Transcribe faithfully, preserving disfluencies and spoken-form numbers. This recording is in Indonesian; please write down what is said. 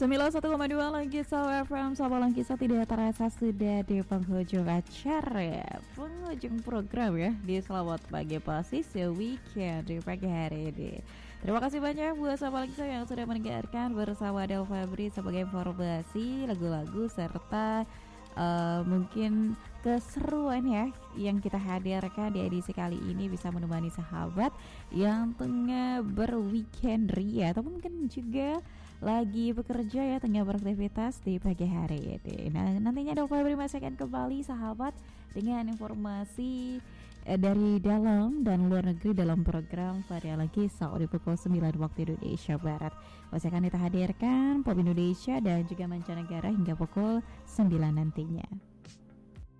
sembilan puluh satu koma dua Langkisau F M, Sahabat Langkisau tidak terasa sudah di penghujung acara, penghujung program ya di Selamat Pagi Posisi Weekend di pagi hari ini. Terima kasih banyak buat Sahabat Langkisau yang sudah mendengarkan bersama Del Febri sebagai informasi, lagu-lagu serta uh, mungkin keseruan ya yang kita hadirkan di edisi kali ini bisa menemani sahabat yang tengah berweekend ria atau mungkin juga lagi bekerja ya, tengah beraktivitas di pagi hari ini. Nah, nantinya Del Febri masih akan kembali sahabat dengan informasi eh, dari dalam dan luar negeri dalam program Varian Langkisau di pukul sembilan waktu Indonesia Barat. Masih akan kita hadirkan Pop Indonesia dan juga mancanegara hingga pukul sembilan nantinya.